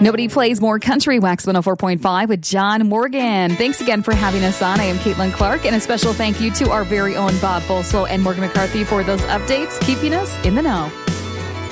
Nobody plays more country. Wax 104.5 with John Morgan. Thanks again for having us on. I am Caitlin Clark, and a special thank you to our very own Bob Bolslow and Morgan McCarthy for those updates, keeping us in the know.